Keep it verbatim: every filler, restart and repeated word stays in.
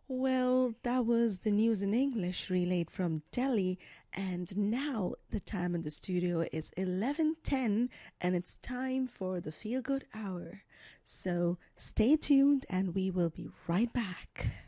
Well, that was the news in English relayed from Delhi, and now the time in the studio is eleven ten and it's time for the feel good hour. So, stay tuned and we will be right back.